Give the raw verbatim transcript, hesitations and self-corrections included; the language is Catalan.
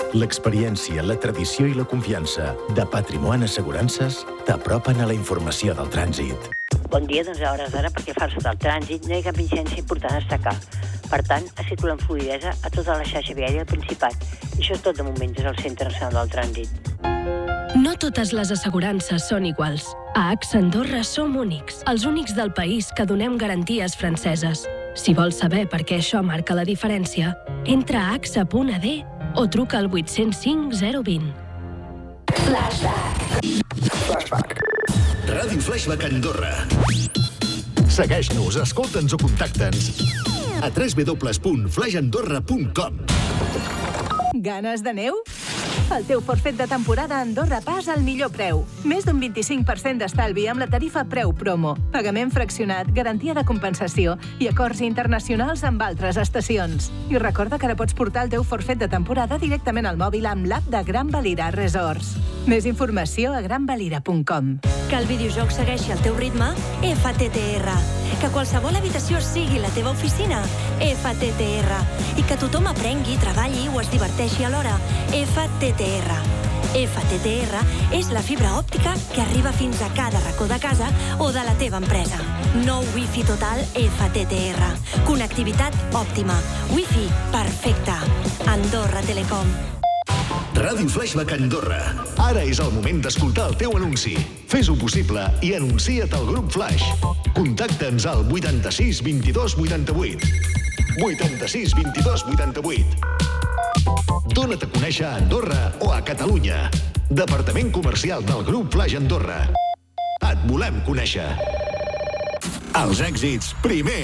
L'experiència, la tradició i la confiança de Patrimon Assegurances t'apropen a la informació del trànsit. Bon dia, doncs a hores d'ara, perquè fa del trànsit no hi ha cap incidència important a destacar. Per tant, es circula amb fluïdesa a tota la xarxa viària del Principat. I això és tot de moment des del Centre Nacional del Trànsit. No totes les assegurances són iguals. A A X A Andorra som únics, els únics del país que donem garanties franceses. Si vols saber per què això marca la diferència, entra a a x a punt a d o truca al vuit zero cinc zero dos zero. Flashback. Flashback. Ràdio Flashback Andorra. Segueix-nos, escolta'ns o contacta'ns a w w w punt flash andorra punt com. Ganes de neu? El teu forfet de temporada a Andorra Pas al millor preu. Més d'un vint-i-cinc per cent d'estalvi amb la tarifa preu promo. Pagament fraccionat, garantia de compensació i acords internacionals amb altres estacions. I recorda que ara pots portar el teu forfet de temporada directament al mòbil amb l'app de Gran Valira Resorts. Més informació a gran valira punt com. Que el videojoc segueixi el teu ritme? F T T R. Que qualsevol habitació sigui la teva oficina? F T T R. I que tothom aprengui, treballi o es diverteixi alhora? F T T R. F T T R és la fibra òptica que arriba fins a cada racó de casa o de la teva empresa. Nou Wi-Fi total F T T R. Connectivitat òptima. Wi-Fi perfecte. Andorra Telecom. Ràdio Flashback Andorra. Ara és el moment d'escoltar el teu anunci. Fes-ho possible i anuncia't al grup Flash. Contacta'ns al vuitanta-sis vint-i-dos vuitanta-vuit. vuitanta-sis vint-i-dos vuitanta-vuit. Dóna't a conèixer a Andorra o a Catalunya. Departament Comercial del grup Flash Andorra. Et volem conèixer. Els èxits primer